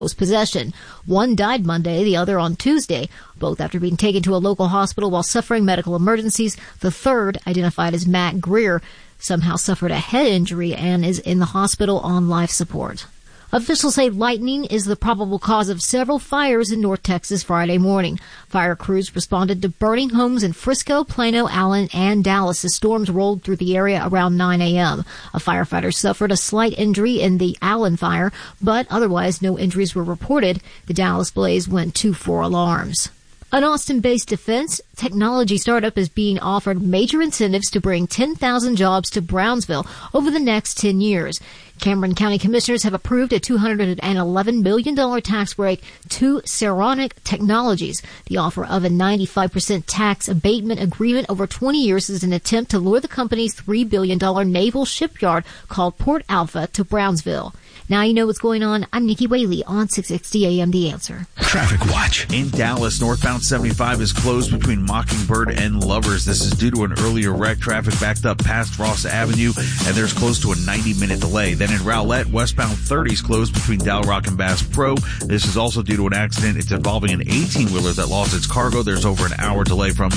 possession. One died Monday, the other on Tuesday, both after being taken to a local hospital while suffering medical emergencies. The third, identified as Matt Greer, somehow suffered a head injury and is in the hospital on life support. Officials say lightning is the probable cause of several fires in North Texas Friday morning. Fire crews responded to burning homes in Frisco, Plano, Allen, and Dallas as storms rolled through the area around 9 a.m. A firefighter suffered a slight injury in the Allen fire, but otherwise no injuries were reported. The Dallas blaze went to 4 alarms. An Austin-based defense technology startup is being offered major incentives to bring 10,000 jobs to Brownsville over the next 10 years. Cameron County Commissioners have approved a $211 million tax break to Saronic Technologies. The offer of a 95% tax abatement agreement over 20 years is an attempt to lure the company's $3 billion naval shipyard called Port Alpha to Brownsville. Now you know what's going on. I'm Nikki Whaley on 660 AM The Answer. Traffic watch. In Dallas, northbound 75 is closed between Mockingbird and Lovers. This is due to an earlier wreck. Traffic backed up past Ross Avenue, and there's close to a 90-minute delay. Then in Rowlett, westbound 30 is closed between Dow Rock and Bass Pro. This is also due to an accident. It's involving an 18-wheeler that lost its cargo. There's over an hour delay from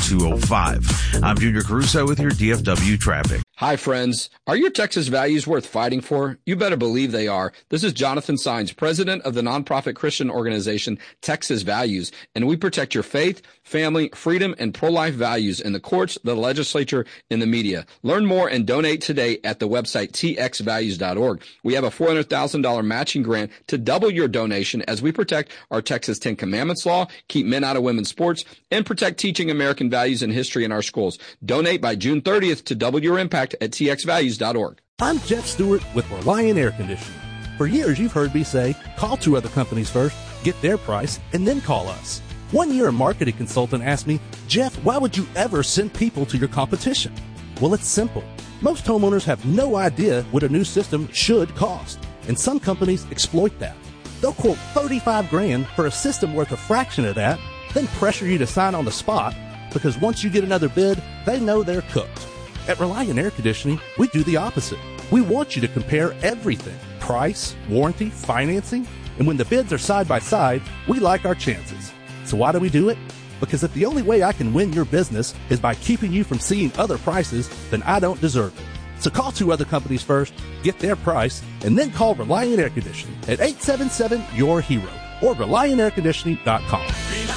205. I'm Junior Caruso with your DFW traffic. Hi, friends. Are your Texas values worth fighting for? You better believe they are. This is Jonathan Sines, president of the nonprofit Christian organization Texas Values, and we protect your faith, family, freedom, and pro-life values in the courts, the legislature, and the media. Learn more and donate today at the website txvalues.org. We have a $400,000 matching grant to double your donation as we protect our Texas 10 Commandments law, keep men out of women's sports, and protect teaching American values and history in our schools. Donate by June 30th to double your impact at txvalues.org. I'm Jeff Stewart with Reliant Air Conditioning. For years, you've heard me say, call 2 other companies first, get their price, and then call us. One year, a marketing consultant asked me, Jeff, why would you ever send people to your competition? Well, it's simple. Most homeowners have no idea what a new system should cost, and some companies exploit that. They'll quote $35,000 for a system worth a fraction of that, then pressure you to sign on the spot, because once you get another bid, they know they're cooked. At Reliant Air Conditioning, we do the opposite. We want you to compare everything: price, warranty, financing, and when the bids are side by side, we like our chances. So why do we do it? Because if the only way I can win your business is by keeping you from seeing other prices, then I don't deserve it. So call 2 other companies first, get their price, and then call Reliant Air Conditioning at 877-YOUR-HERO or ReliantAirConditioning.com.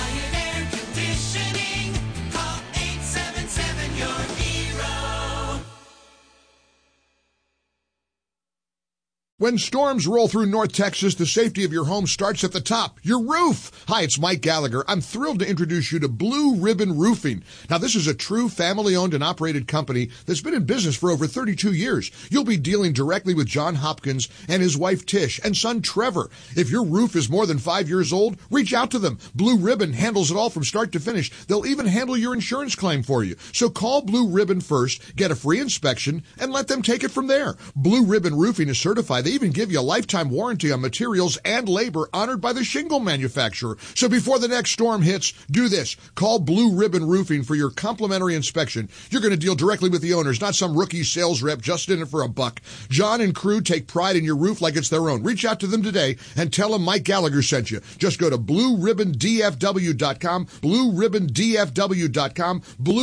When storms roll through North Texas, the safety of your home starts at the top, your roof. Hi, it's Mike Gallagher. I'm thrilled to introduce you to Blue Ribbon Roofing. Now, this is a true family-owned and operated company that's been in business for over 32 years. You'll be dealing directly with John Hopkins and his wife Tish and son Trevor. If your roof is more than 5 years old, reach out to them. Blue Ribbon handles it all from start to finish. They'll even handle your insurance claim for you. So call Blue Ribbon first, get a free inspection, and let them take it from there. Blue Ribbon Roofing is certified. They even give you a lifetime warranty on materials and labor honored by the shingle manufacturer. So before the next storm hits, do this. Call Blue Ribbon Roofing for your complimentary inspection. You're going to deal directly with the owners, not some rookie sales rep just in it for a buck. John and crew take pride in your roof like it's their own. Reach out to them today and tell them Mike Gallagher sent you. Just go to BlueRibbonDFW.com, BlueRibbonDFW.com,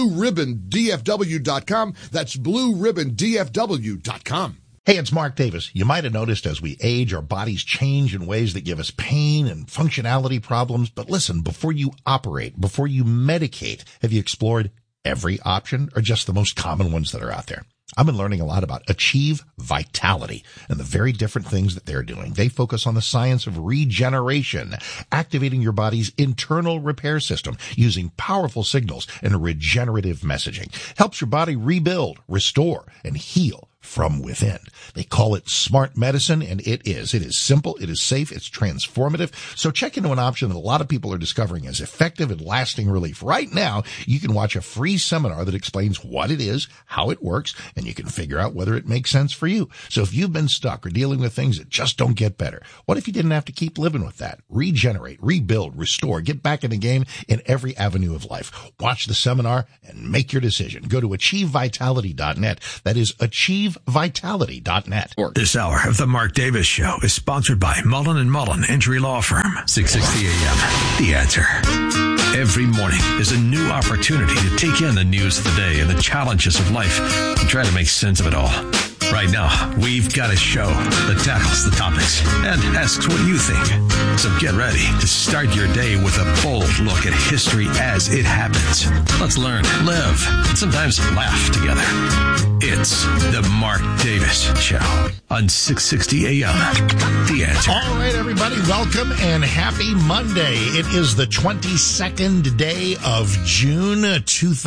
BlueRibbonDFW.com. That's BlueRibbonDFW.com. Hey, it's Mark Davis. You might have noticed as we age, our bodies change in ways that give us pain and functionality problems. But listen, before you operate, before you medicate, have you explored every option or just the most common ones that are out there? I've been learning a lot about Achieve Vitality and the very different things that they're doing. They focus on the science of regeneration, activating your body's internal repair system using powerful signals and regenerative messaging. Helps your body rebuild, restore, and heal from within. They call it smart medicine, and it is. It is simple, it is safe, it's transformative. So check into an option that a lot of people are discovering as effective and lasting relief. Right now, you can watch a free seminar that explains what it is, how it works, and you can figure out whether it makes sense for you. So if you've been stuck or dealing with things that just don't get better, what if you didn't have to keep living with that? Regenerate, rebuild, restore, get back in the game in every avenue of life. Watch the seminar and make your decision. Go to achievevitality.net. That is achievevitality.net. livevitality.net. This hour of the Mark Davis Show is sponsored by Mullen & Mullen Injury Law Firm. 660 AM. The Answer. Every morning is a new opportunity to take in the news of the day and the challenges of life and try to make sense of it all. Right now, we've got a show that tackles the topics and asks what you think. So get ready to start your day with a bold look at history as it happens. Let's learn, live, and sometimes laugh together. It's the Mark Davis Show on 660 AM. The Answer. All right, everybody, welcome and happy Monday. It is the 22nd day of June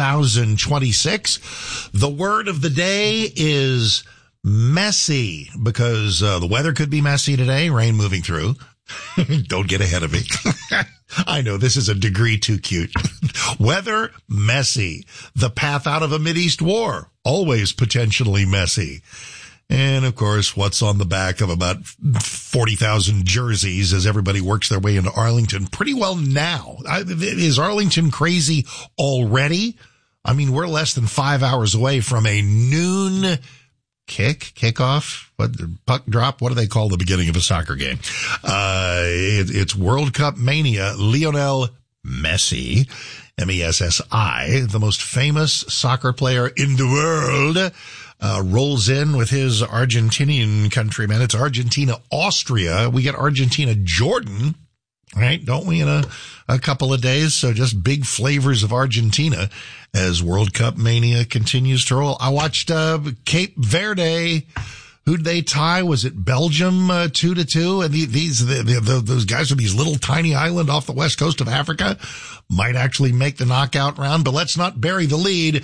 2026. The word of the day is messy, because the weather could be messy today, rain moving through. Don't get ahead of me. I know this is a degree too cute. Weather, messy. The path out of a Mideast war, always potentially messy. And of course, what's on the back of about 40,000 jerseys as everybody works their way into Arlington pretty well now. Is Arlington crazy already? I mean, we're less than 5 hours away from a noon kickoff, puck drop. What do they call the beginning of a soccer game? It's World Cup mania. Lionel Messi, M-E-S-S-I, the most famous soccer player in the world, rolls in with his Argentinian countrymen. It's Argentina-Austria. We get Argentina-Jordan, right? Don't we, in a couple of days? So just big flavors of Argentina as World Cup mania continues to roll. I watched Cape Verde. Who'd they tie? Was it Belgium 2-2? And those guys from these little tiny island off the west coast of Africa might actually make the knockout round. But let's not bury the lead.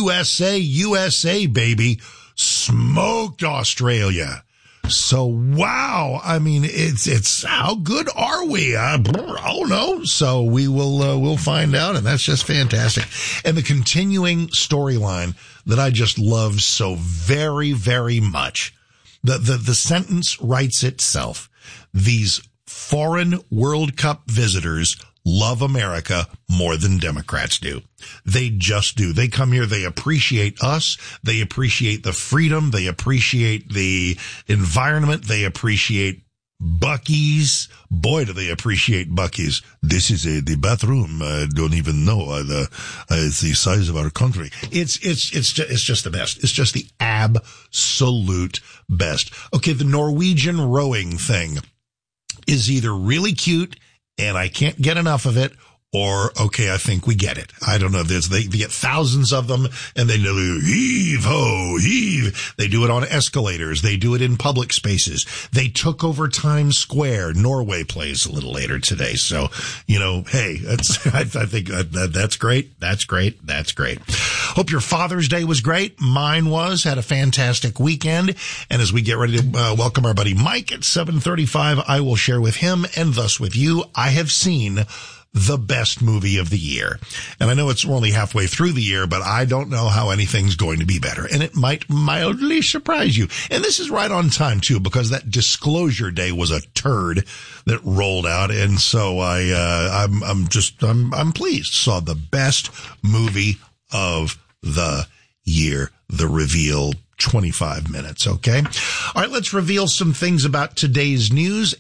USA, baby, smoked Australia. So, wow. I mean, it's how good are we? I don't know. So we'll find out. And that's just fantastic. And the continuing storyline that I just love so very, very much. The sentence writes itself. These foreign World Cup visitors love America more than Democrats do. They just do. They come here. They appreciate us. They appreciate the freedom. They appreciate the environment. They appreciate Buc-ee's. Boy, do they appreciate Buc-ee's. This is the bathroom. I don't even know. It's the size of our country. It's just the best. It's just the absolute best. Okay. The Norwegian rowing thing is either really cute and I can't get enough of it, or, okay, I think we get it. I don't know. They get thousands of them, and they do heave, ho, heave. They do it on escalators. They do it in public spaces. They took over Times Square. Norway plays a little later today. So, hey, I think that's great. That's great. That's great. Hope your Father's Day was great. Mine was. Had a fantastic weekend. And as we get ready to welcome our buddy Mike at 7:35, I will share with him and thus with you, I have seen the best movie of the year. And I know we're only halfway through the year, but I don't know how anything's going to be better. And it might mildly surprise you. And this is right on time too, because that Disclosure Day was a turd that rolled out. And so I'm pleased. Saw the best movie of the year, The Reveal. 25 minutes, okay? All right, let's reveal some things about today's news.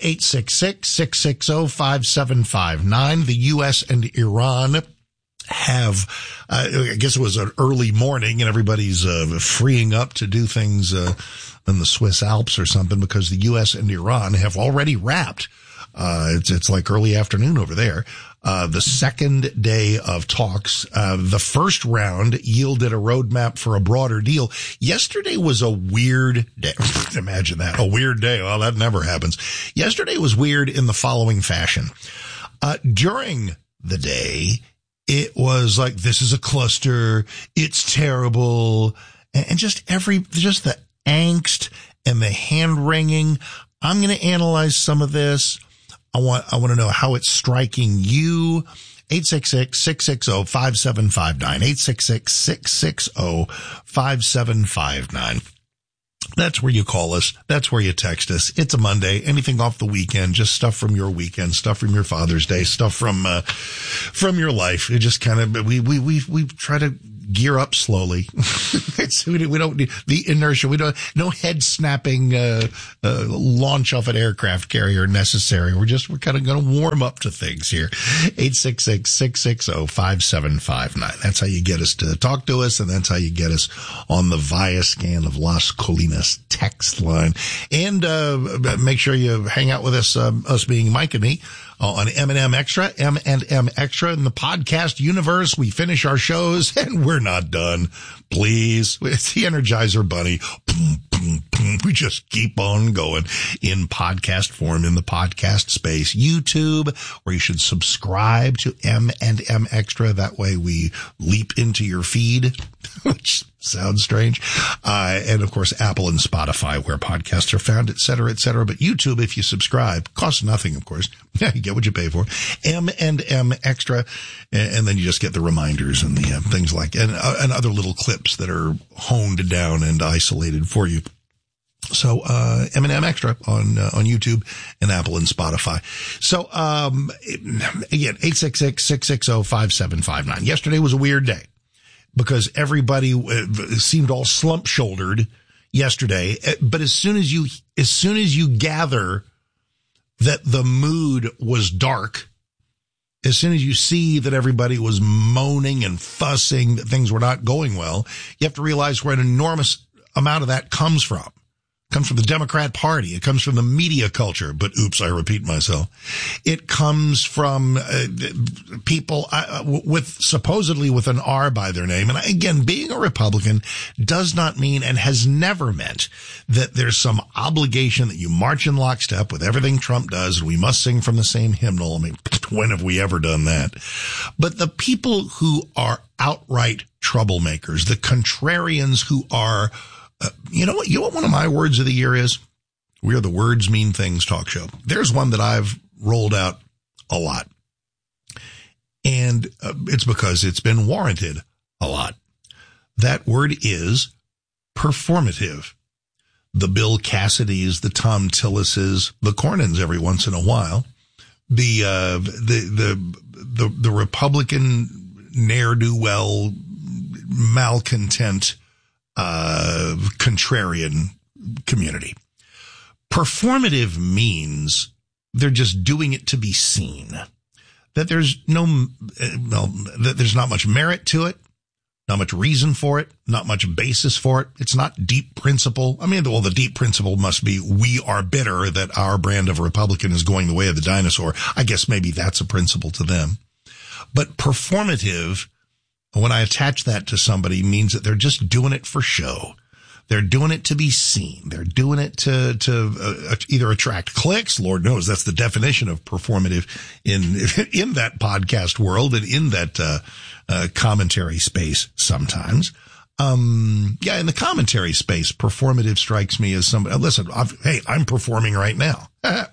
866-660-5759. The U.S. and Iran have, I guess it was an early morning and everybody's freeing up to do things in the Swiss Alps or something, because the U.S. and Iran have already wrapped. It's like early afternoon over there. The second day of talks, the first round yielded a roadmap for a broader deal. Yesterday was a weird day. Imagine that. A weird day. Well, that never happens. Yesterday was weird in the following fashion. During the day, it was like, this is a cluster. It's terrible. And just the angst and the hand wringing. I'm going to analyze some of this. I want to know how it's striking you. 866-660-5759. 866-660-5759. That's where you call us. That's where you text us. It's a Monday. Anything off the weekend, just stuff from your weekend, stuff from your Father's Day, stuff from your life. It just kind of, we try to gear up slowly. We don't need the inertia. We don't, no head snapping, launch off an aircraft carrier necessary. We're kind of going to warm up to things here. 866-660-5759. That's how you get us to talk to us. And that's how you get us on the Viascan of Las Colinas text line. And, make sure you hang out with us, us being Mike and me, on M&M Extra, M&M Extra in the podcast universe. We finish our shows and we're not done. Please. It's the Energizer Bunny. Boom, boom, boom. We just keep on going in podcast form in the podcast space. YouTube, where you should subscribe to M&M Extra. That way we leap into your feed, which sounds strange. And of course, Apple and Spotify, where podcasts are found, et cetera, et cetera. But YouTube, if you subscribe, costs nothing, of course. Yeah, you get what you pay for. M&M Extra. And then you just get the reminders and the things like, and other little clips that are honed down and isolated for you. So, M&M Extra on YouTube and Apple and Spotify. So, again, 866-660-5759. Yesterday was a weird day because everybody seemed all slump shouldered yesterday. But as soon as you gather that the mood was dark, as soon as you see that everybody was moaning and fussing that things were not going well, you have to realize where an enormous amount of that comes from. It comes from the Democrat Party. It comes from the media culture. But oops, I repeat myself. It comes from people supposedly with an R by their name. And again, being a Republican does not mean and has never meant that there's some obligation that you march in lockstep with everything Trump does and we must sing from the same hymnal. I mean, when have we ever done that? But the people who are outright troublemakers, the contrarians who are you know what one of my words of the year is? We are the Words Mean Things talk show. There's one that I've rolled out a lot. And it's because it's been warranted a lot. That word is performative. The Bill Cassidys, the Tom Tillises, the Cornyn's every once in a while. The Republican ne'er-do-well malcontent contrarian community. Performative means they're just doing it to be seen. That there's that there's not much merit to it, not much reason for it, not much basis for it. It's not deep principle. I mean, well, the deep principle must be we are bitter that our brand of Republican is going the way of the dinosaur. I guess maybe that's a principle to them. But performative, when I attach that to somebody, means that they're just doing it for show. They're doing it to be seen. They're doing it to either attract clicks. Lord knows that's the definition of performative in that podcast world and in that commentary space sometimes. In the commentary space, performative strikes me as somebody, listen, I'm performing right now.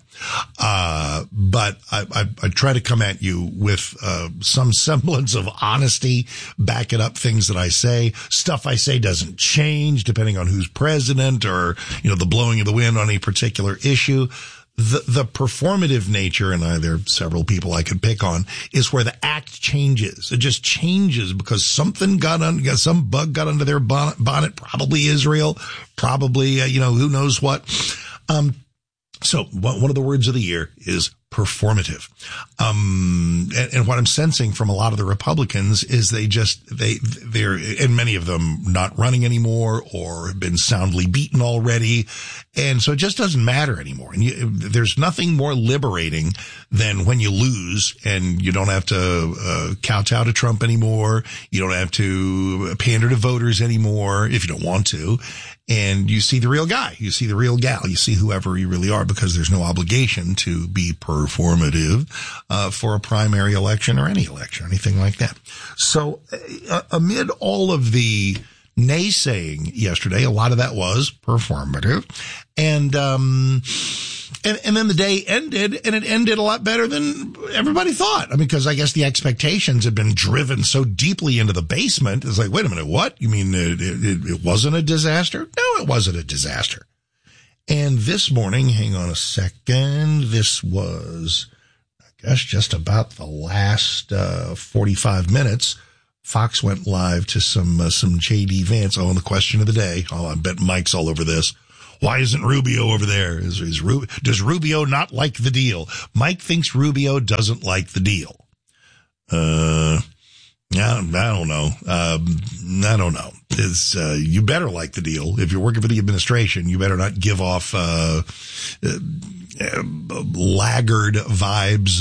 But I try to come at you with, some semblance of honesty, back it up things that I say. Stuff I say doesn't change depending on who's president or, the blowing of the wind on a particular issue. The performative nature, and there are several people I could pick on, is where the act changes. It just changes because some bug got under their bonnet, probably Israel, probably, who knows what. So one of the words of the year is performative. And what I'm sensing from a lot of the Republicans is they're, and many of them not running anymore or have been soundly beaten already. And so it just doesn't matter anymore. And there's nothing more liberating than when you lose and you don't have to kowtow to Trump anymore. You don't have to pander to voters anymore if you don't want to. And you see the real guy, you see the real gal, you see whoever you really are, because there's no obligation to be performative for a primary election or any election, anything like that. So amid all of the naysaying yesterday, a lot of that was performative. And then the day ended, and it ended a lot better than everybody thought. I mean, because I guess the expectations had been driven so deeply into the basement. It's like, wait a minute, what? You mean it wasn't a disaster? No, it wasn't a disaster. And this morning, hang on a second, this was, I guess, just about the last 45 minutes Fox went live to some J.D. Vance. Oh, and the question of the day. Oh, I bet Mike's all over this. Why isn't Rubio over there? Does Rubio not like the deal? Mike thinks Rubio doesn't like the deal. Yeah, I don't know. I don't know. You better like the deal. If you're working for the administration, you better not give off, laggard vibes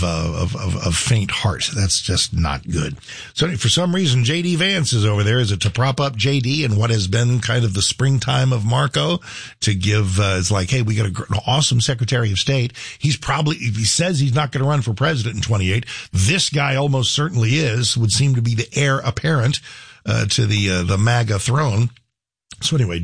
of faint heart. That's just not good. So for some reason, J.D. Vance is over there. Is it to prop up J.D. and what has been kind of the springtime of Marco to give, it's like, hey, we got an awesome Secretary of State. He says he's not going to run for president in 28. This guy almost certainly would seem to be the heir apparent, to the MAGA throne. So anyway,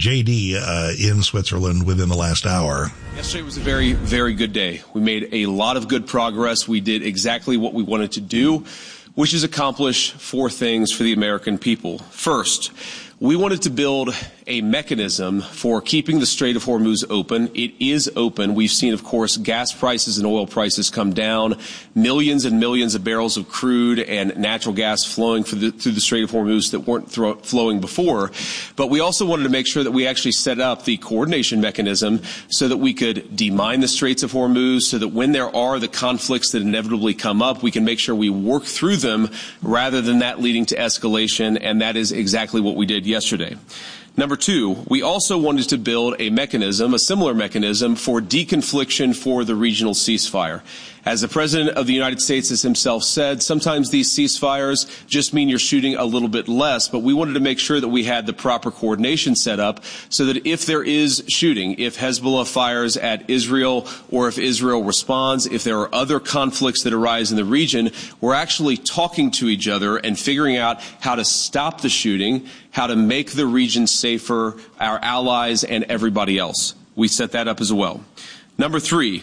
JD in Switzerland within the last hour. Yesterday was a very, very good day. We made a lot of good progress. We did exactly what we wanted to do, which is accomplish 4 things for the American people. First, we wanted to build a mechanism for keeping the Strait of Hormuz open. It is open. We've seen, of course, gas prices and oil prices come down, millions and millions of barrels of crude and natural gas flowing through the Strait of Hormuz that weren't flowing before. But we also wanted to make sure that we actually set up the coordination mechanism so that we could demine the Straits of Hormuz, so that when there are the conflicts that inevitably come up, we can make sure we work through them rather than that leading to escalation. And that is exactly what we did yesterday. Number 2, we also wanted to build a mechanism, a similar mechanism for deconfliction for the regional ceasefire. As the President of the United States has himself said, sometimes these ceasefires just mean you're shooting a little bit less, but we wanted to make sure that we had the proper coordination set up so that if there is shooting, if Hezbollah fires at Israel or if Israel responds, if there are other conflicts that arise in the region, we're actually talking to each other and figuring out how to stop the shooting, how to make the region safer, our allies and everybody else. We set that up as well. Number 3,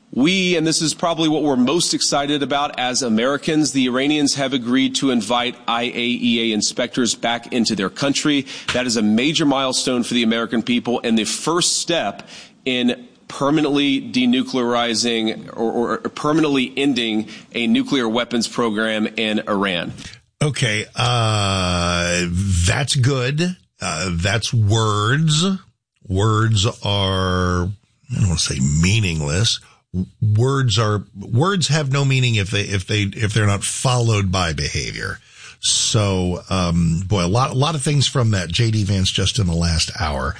and this is probably what we're most excited about as Americans, the Iranians have agreed to invite IAEA inspectors back into their country. That is a major milestone for the American people and the first step in permanently denuclearizing or permanently ending a nuclear weapons program in Iran. Okay, that's good. That's words. Words are, I don't want to say meaningless. Words have no meaning if they're not followed by behavior. So, boy, a lot of things from that J.D. Vance just in the last hour.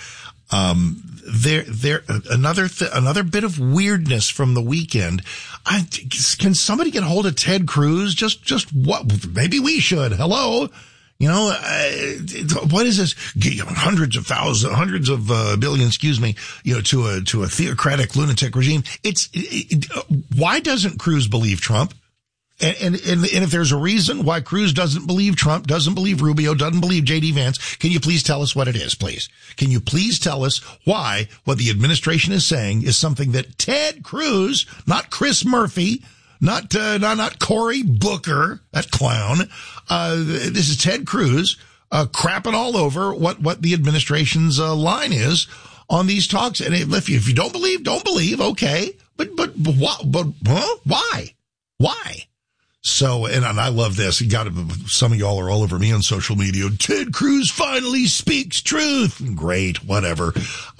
Another bit of weirdness from the weekend. Can somebody get a hold of Ted Cruz? Just what? Maybe we should. Hello. You know, what is this? Hundreds of billions, you know, to a theocratic lunatic regime. Why doesn't Cruz believe Trump? And if there's a reason why Cruz doesn't believe Trump, doesn't believe Rubio, doesn't believe J.D. Vance, can you please tell us what it is, please? Can you please tell us why what the administration is saying is something that Ted Cruz, not Chris Murphy, not Cory Booker, that clown. This is Ted Cruz, crapping all over what the administration's line is on these talks. And if you don't believe, okay. But why? Why? So, and I love this. Some of y'all are all over me on social media. Ted Cruz finally speaks truth. Great, whatever.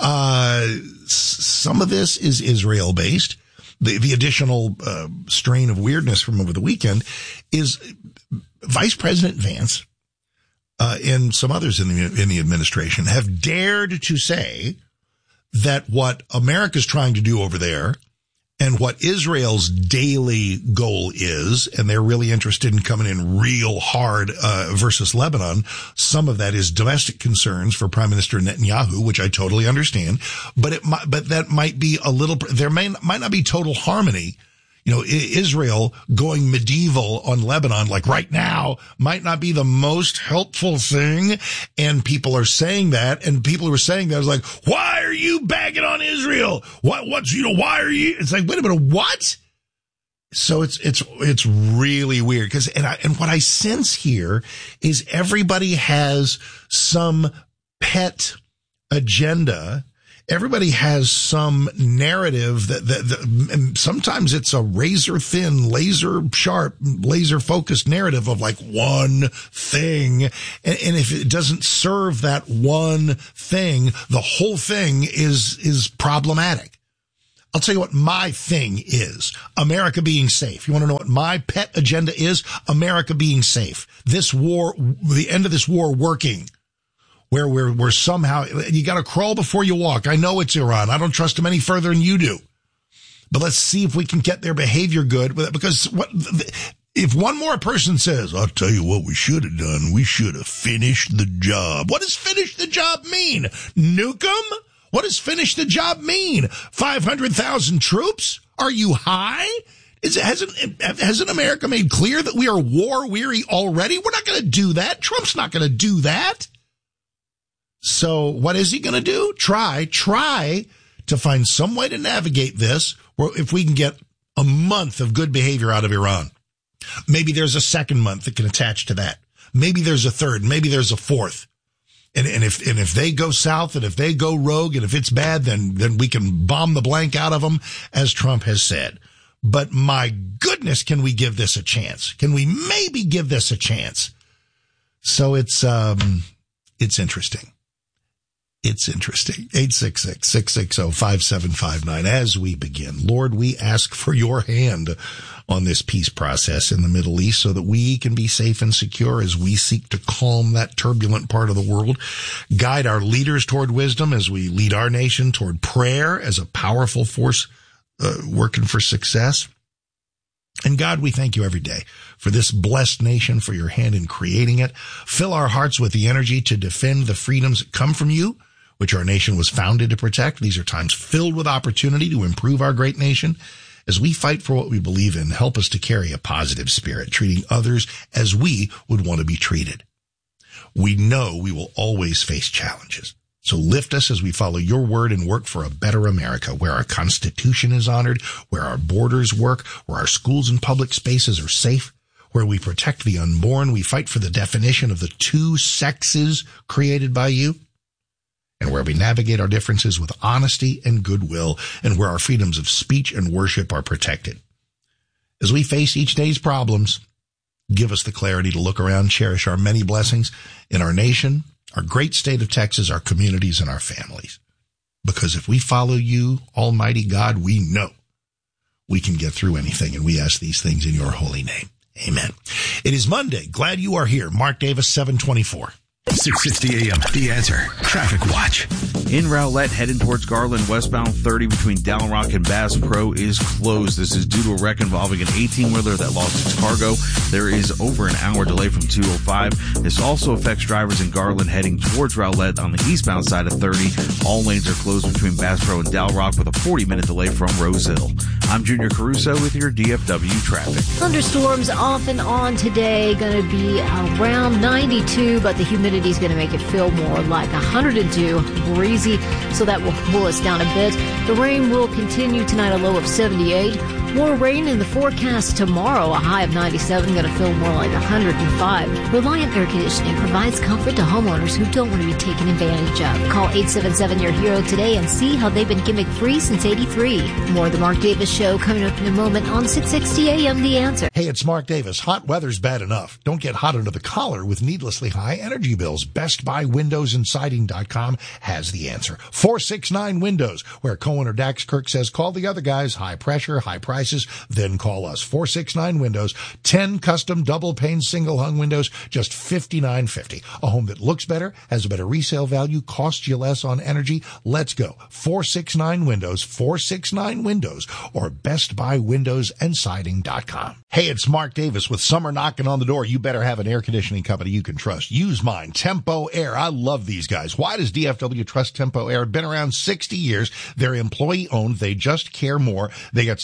Some of this is Israel based. The additional strain of weirdness from over the weekend is Vice President Vance and some others in the administration have dared to say that what America's trying to do over there and what Israel's daily goal is, and they're really interested in coming in real hard versus Lebanon. Some of that is domestic concerns for Prime Minister Netanyahu, which I totally understand. But that might be there might not be total harmony. You know, Israel going medieval on Lebanon, like right now, might not be the most helpful thing. And people are saying that, and people who are saying that is like, why are you bagging on Israel? Why are you? It's like, wait a minute, what? So it's really weird and what I sense here is everybody has some pet agenda. everybody has some narrative that sometimes it's a razor thin, laser sharp, laser focused narrative of like one thing. And if it doesn't serve that one thing, the whole thing is problematic. I'll tell you what my thing is. America being safe. You want to know what my pet agenda is? America being safe. This war, the end of this war working. Where we're somehow, you got to crawl before you walk. I know it's Iran. I don't trust them any further than you do. But let's see if we can get their behavior good. Because if one more person says, I'll tell you what we should have done. We should have finished the job. What does finish the job mean? Nuke 'em? What does finish the job mean? 500,000 troops? Are you high? Hasn't America made clear that we are war weary already? We're not going to do that. Trump's not going to do that. So what is he going to do? Try to find some way to navigate this, or if we can get a month of good behavior out of Iran. Maybe there's a second month that can attach to that. Maybe there's a third. Maybe there's a fourth. And if they go south and if they go rogue and if it's bad, then we can bomb the blank out of them, as Trump has said. But my goodness, can we give this a chance? Can we maybe give this a chance? So it's interesting. It's interesting. 866-660-5759. As we begin, Lord, we ask for your hand on this peace process in the Middle East so that we can be safe and secure as we seek to calm that turbulent part of the world. Guide our leaders toward wisdom as we lead our nation toward prayer as a powerful force working for success. And God, we thank you every day for this blessed nation, for your hand in creating it. Fill our hearts with the energy to defend the freedoms that come from you, which our nation was founded to protect. These are times filled with opportunity to improve our great nation. As we fight for what we believe in, help us to carry a positive spirit, treating others as we would want to be treated. We know we will always face challenges. So lift us as we follow your word and work for a better America, where our Constitution is honored, where our borders work, where our schools and public spaces are safe, where we protect the unborn, we fight for the definition of the two sexes created by you, and where we navigate our differences with honesty and goodwill, and where our freedoms of speech and worship are protected. As we face each day's problems, give us the clarity to look around, cherish our many blessings in our nation, our great state of Texas, our communities, and our families. Because if we follow you, Almighty God, we know we can get through anything, and we ask these things in your holy name. Amen. It is Monday. Glad you are here. Mark Davis, 724. 660 AM, The Answer. Traffic Watch. In Rowlett, heading towards Garland, westbound 30 between Down Rock and Bass Pro is closed. This is due to a wreck involving an 18-wheeler that lost its cargo. There is over an hour delay from 205. This also affects drivers in Garland heading towards Rowlett on the eastbound side of 30. All lanes are closed between Bass Pro and Dow Rock with a 40-minute delay from Rose Hill. I'm Junior Caruso with your DFW traffic. Thunderstorms off and on today. Going to be around 92, but the humidity is going to make it feel more like 102. Breezy, so that will cool us down a bit. The rain will continue tonight, a low of 78. More rain in the forecast tomorrow, a high of 97, going to feel more like 105. Reliant Air Conditioning provides comfort to homeowners who don't want to be taken advantage of. Call 877-YOUR-HERO today and see how they've been gimmick-free since 83. More of the Mark Davis Show coming up in a moment on 660 AM The Answer. Hey, it's Mark Davis. Hot weather's bad enough. Don't get hot under the collar with needlessly high energy bills. Best Buy Windows and Siding.com has the answer. 469 Windows, where Cohen or Dax Kirk says, call the other guys. High pressure, high prices, then call us. 469 Windows, 10 custom double pane single hung windows, just $59.50. A home that looks better, has a better resale value, costs you less on energy. Let's go. 469 Windows, 469 Windows, or Best Buy Windows and Siding.com. Hey, it's Mark Davis. With summer knocking on the door, you better have an air conditioning company you can trust. Use mine, Tempo Air. I love these guys. Why does DFW trust Tempo Air? Been around 60 years. They're employee owned. They just care more. They got some fantastic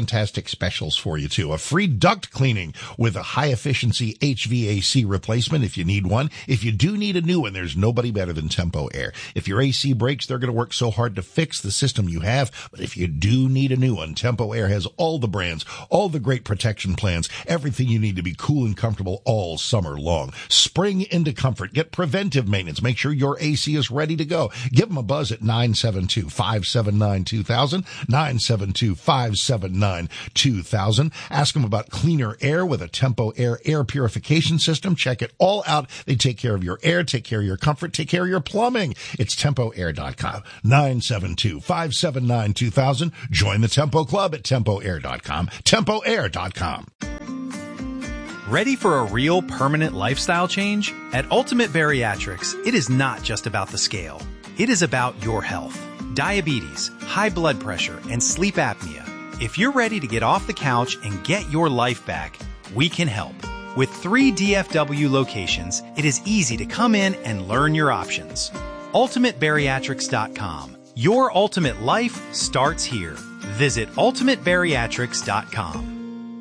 fantastic specials for you too. A free duct cleaning with a high efficiency HVAC replacement if you need one. If you do need a new one, there's nobody better than Tempo Air. If your AC breaks, they're going to work so hard to fix the system you have. But if you do need a new one, Tempo Air has all the brands, all the great protection plans, everything you need to be cool and comfortable all summer long. Spring into comfort. Get preventive maintenance. Make sure your AC is ready to go. Give them a buzz at 972-579-2000, 972-579-2000. Ask them about cleaner air with a Tempo Air air purification system. Check it all out. They take care of your air, take care of your comfort, take care of your plumbing. It's TempoAir.com, 972-579-2000. Join the Tempo Club at TempoAir.com, TempoAir.com. Ready for a real permanent lifestyle change? At Ultimate Bariatrics, it is not just about the scale. It is about your health. Diabetes, high blood pressure, and sleep apnea. If you're ready to get off the couch and get your life back, we can help. With 3 DFW locations, it is easy to come in and learn your options. UltimateBariatrics.com. Your ultimate life starts here. Visit UltimateBariatrics.com.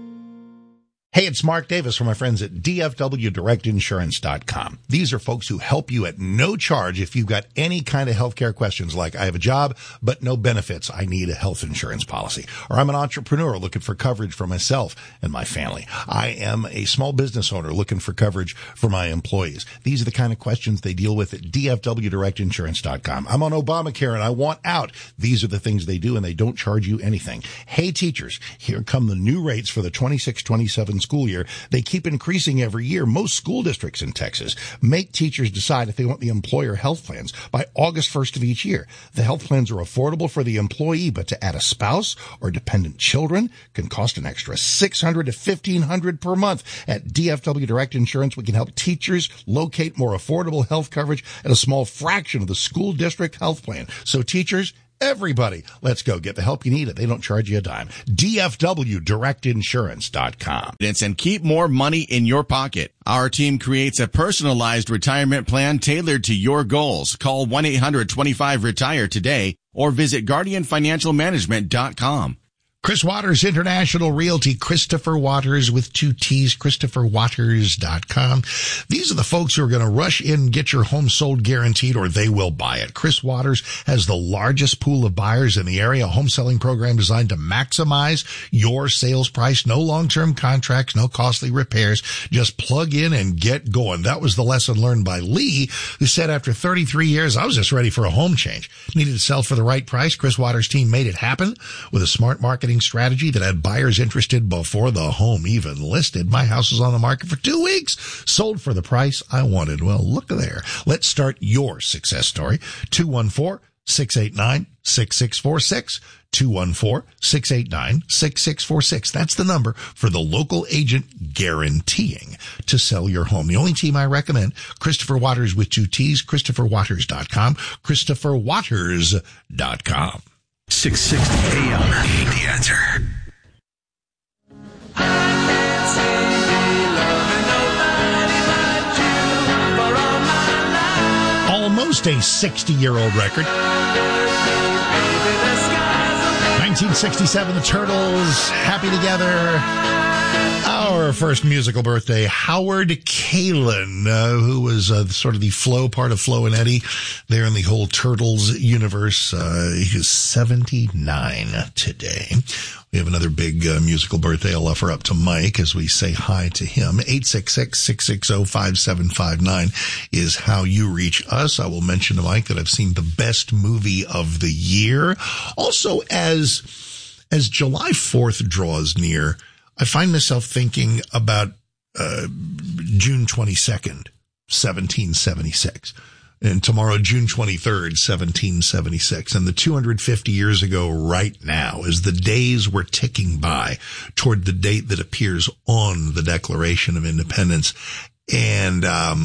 Hey, it's Mark Davis from my friends at DFWDirectInsurance.com. These are folks who help you at no charge if you've got any kind of healthcare questions like I have a job but no benefits. I need a health insurance policy. Or I'm an entrepreneur looking for coverage for myself and my family. I am a small business owner looking for coverage for my employees. These are the kind of questions they deal with at DFWDirectInsurance.com. I'm on Obamacare and I want out. These are the things they do and they don't charge you anything. Hey, teachers, here come the new rates for the 26-27 school year. They keep increasing every year. Most school districts in Texas make teachers decide if they want the employer health plans by August 1st of each year. The health plans are affordable for the employee, but to add a spouse or dependent children can cost an extra $600 to $1,500 per month. At DFW Direct Insurance, we can help teachers locate more affordable health coverage at a small fraction of the school district health plan. So teachers, everybody, let's go get the help you need. They don't charge you a dime. DFWDirectInsurance.com. And keep more money in your pocket. Our team creates a personalized retirement plan tailored to your goals. Call 1-800-25-RETIRE today or visit GuardianFinancialManagement.com. Chris Waters, International Realty, Christopher Waters with 2 T's, ChristopherWaters.com. These are the folks who are going to rush in and get your home sold guaranteed or they will buy it. Chris Waters has the largest pool of buyers in the area, a home selling program designed to maximize your sales price. No long-term contracts, no costly repairs. Just plug in and get going. That was the lesson learned by Lee, who said after 33 years, I was just ready for a home change. Needed to sell for the right price. Chris Waters' team made it happen with a smart marketing strategy that had buyers interested before the home even listed. My house was on the market for 2 weeks, sold for the price I wanted. Well, look there. Let's start your success story. 214-689-6646. 214-689-6646. That's the number for the local agent guaranteeing to sell your home. The only team I recommend, Christopher Waters with 2 T's, ChristopherWaters.com, ChristopherWaters.com. 660 AM. The Answer. Almost a 60-year-old record. 1967, the Turtles, Happy Together. Our first musical birthday, Howard Kaylan, who was sort of the part of Flo and Eddie there in the whole Turtles universe. He is 79 today. We have another big musical birthday. I'll offer up to Mike as we say hi to him. 866-660-5759 is how you reach us. I will mention to Mike that I've seen the best movie of the year. Also, as July 4th draws near, I find myself thinking about June 22nd, 1776. And tomorrow, June 23rd, 1776. And the 250 years ago right now, as the days were ticking by toward the date that appears on the Declaration of Independence. And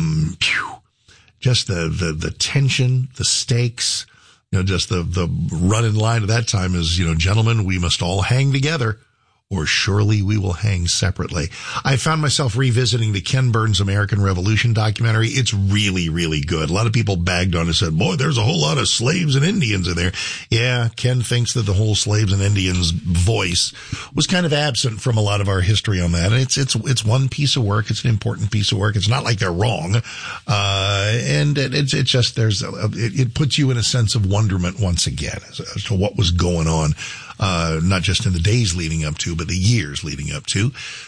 just the tension, the stakes, just the run in line at that time is, gentlemen, we must all hang together or surely we will hang separately. I found myself revisiting the Ken Burns American Revolution documentary. It's really, really good. A lot of people bagged on it and said, boy, there's a whole lot of slaves and Indians in there. Yeah, Ken thinks that the whole slaves and Indians voice was kind of absent from a lot of our history on that. And it's one piece of work. It's an important piece of work. It's not like they're wrong. And it's just, it puts you in a sense of wonderment once again as to what was going on. Not just in the days leading up to, but the years leading up to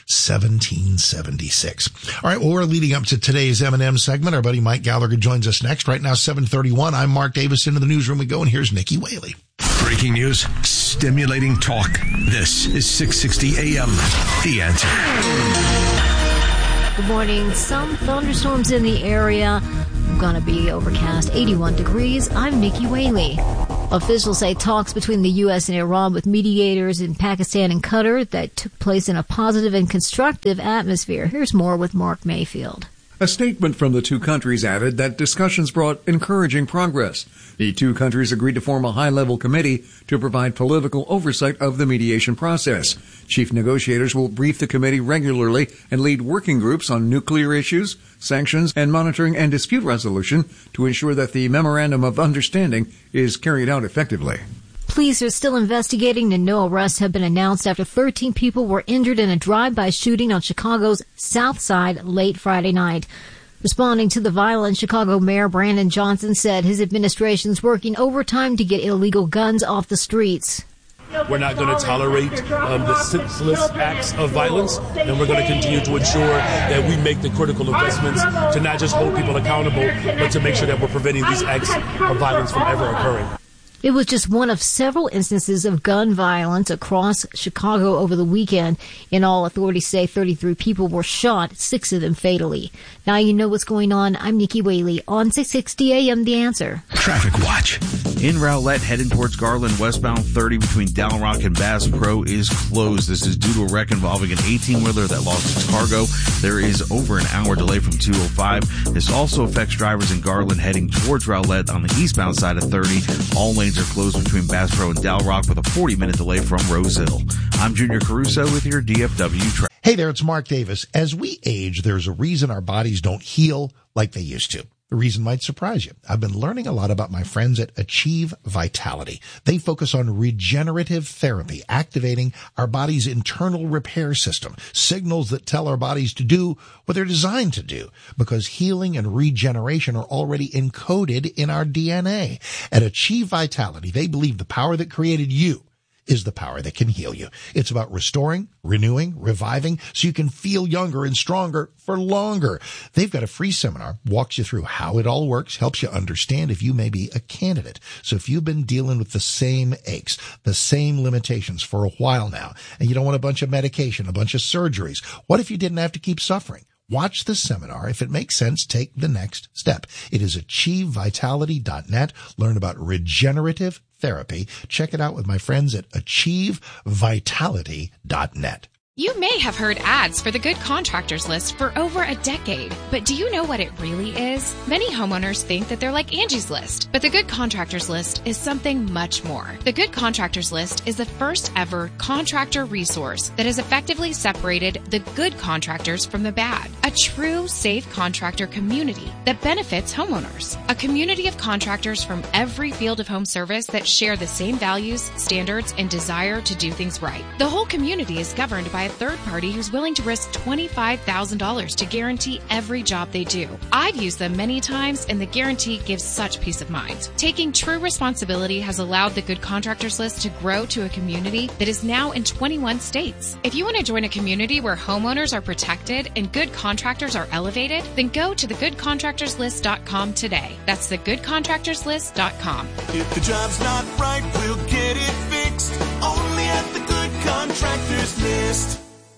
1776. All right. Well, we're leading up to today's M&M segment. Our buddy Mike Gallagher joins us next. Right now, 7:31. I'm Mark Davis. Into the newsroom we go, and here's Nikki Whaley. Breaking news, stimulating talk. This is 660 AM. The Answer. Good morning. Some thunderstorms in the area. Gonna be overcast, 81 degrees. I'm Nikki Whaley. Officials say talks between the U.S. and Iran with mediators in Pakistan and Qatar that took place in a positive and constructive atmosphere. Here's more with Mark Mayfield. A statement from the two countries added that discussions brought encouraging progress. The two countries agreed to form a high-level committee to provide political oversight of the mediation process. Chief negotiators will brief the committee regularly and lead working groups on nuclear issues, sanctions, and monitoring and dispute resolution to ensure that the Memorandum of Understanding is carried out effectively. Police are still investigating and no arrests have been announced after 13 people were injured in a drive-by shooting on Chicago's South Side late Friday night. Responding to the violence, Chicago Mayor Brandon Johnson said his administration's working overtime to get illegal guns off the streets. We're not going to tolerate the senseless acts of violence, and we're going to continue to ensure that we make the critical investments to not just hold people accountable, but to make sure that we're preventing these acts of violence from ever occurring. It was just one of several instances of gun violence across Chicago over the weekend. In all, authorities say 33 people were shot, 6 of them fatally. Now you know what's going on. I'm Nikki Whaley on 660 AM The Answer. Traffic Watch. In Rowlett, heading towards Garland, westbound 30 between Down Rock and Bass Pro is closed. This is due to a wreck involving an 18-wheeler that lost its cargo. There is over an hour delay from 205. This also affects drivers in Garland heading towards Rowlett on the eastbound side of 30. All lanes are closed between Bass Pro and Dow Rock with a 40-minute delay from Rose Hill. I'm Junior Caruso with your DFW traffic. Hey there, it's Mark Davis. As we age, there's a reason our bodies don't heal like they used to. The reason might surprise you. I've been learning a lot about my friends at Achieve Vitality. They focus on regenerative therapy, activating our body's internal repair system, signals that tell our bodies to do what they're designed to do, because healing and regeneration are already encoded in our DNA. At Achieve Vitality, they believe the power that created you is the power that can heal you. It's about restoring, renewing, reviving, so you can feel younger and stronger for longer. They've got a free seminar, walks you through how it all works, helps you understand if you may be a candidate. So if you've been dealing with the same aches, the same limitations for a while now, and you don't want a bunch of medication, a bunch of surgeries, what if you didn't have to keep suffering? Watch the seminar. If it makes sense, take the next step. It is achievevitality.net. Learn about regenerative therapy. Check it out with my friends at achievevitality.net. You may have heard ads for the Good Contractors List for over a decade, but do you know what it really is? Many homeowners think that they're like Angie's List, but the Good Contractors List is something much more. The Good Contractors List is the first ever contractor resource that has effectively separated the good contractors from the bad. A true safe contractor community that benefits homeowners. A community of contractors from every field of home service that share the same values, standards, and desire to do things right. The whole community is governed by a third party who's willing to risk $25,000 to guarantee every job they do. I've used them many times, and the guarantee gives such peace of mind. Taking true responsibility has allowed the Good Contractors List to grow to a community that is now in 21 states. If you want to join a community where homeowners are protected and good contractors are elevated, then go to thegoodcontractorslist.com today. That's thegoodcontractorslist.com. If the job's not right, we'll get it fixed. Only at the Good Contractors List.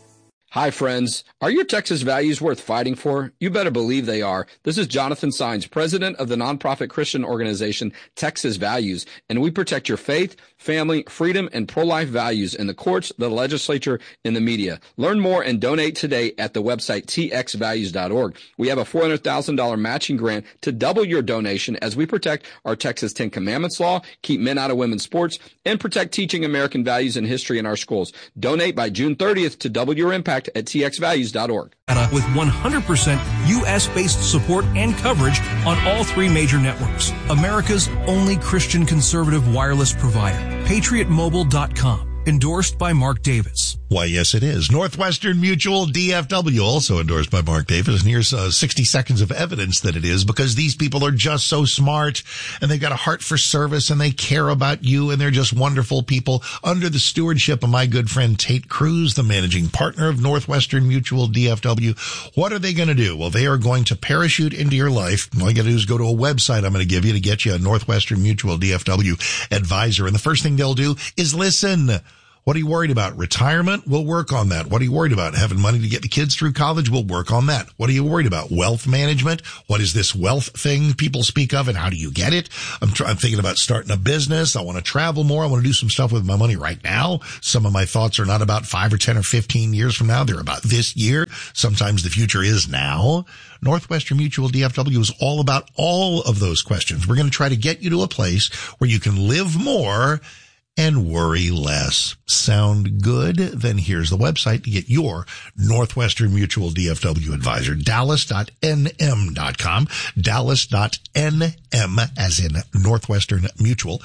Hi, friends. Are your Texas values worth fighting for? You better believe they are. This is Jonathan Saenz, president of the nonprofit Christian organization Texas Values, and we protect your faith, family, freedom, and pro-life values in the courts, the legislature, and the media. Learn more and donate today at the website txvalues.org. We have a $400,000 matching grant to double your donation as we protect our Texas 10 Commandments law, keep men out of women's sports, and protect teaching American values and history in our schools. Donate by June 30th to double your impact at txvalues.org. With 100% U.S.-based support and coverage on all three major networks. America's only Christian conservative wireless provider. PatriotMobile.com. Endorsed by Mark Davis. Why, yes, it is. Northwestern Mutual DFW, also endorsed by Mark Davis. And here's 60 seconds of evidence that it is, because these people are just so smart, and they've got a heart for service, and they care about you, and they're just wonderful people under the stewardship of my good friend Tate Cruz, the managing partner of Northwestern Mutual DFW. What are they going to do? Well, they are going to parachute into your life. All you got to do is go to a website I'm going to give you to get you a Northwestern Mutual DFW advisor. And the first thing they'll do is listen. What are you worried about? Retirement? We'll work on that. What are you worried about? Having money to get the kids through college? We'll work on that. What are you worried about? Wealth management? What is this wealth thing people speak of, and how do you get it? I'm thinking about starting a business. I want to travel more. I want to do some stuff with my money right now. Some of my thoughts are not about 5 or 10 or 15 years from now. They're about this year. Sometimes the future is now. Northwestern Mutual DFW is all about all of those questions. We're going to try to get you to a place where you can live more and worry less. Sound good? Then here's the website to get your Northwestern Mutual DFW advisor, dallas.nm.com, dallas.nm as in Northwestern Mutual,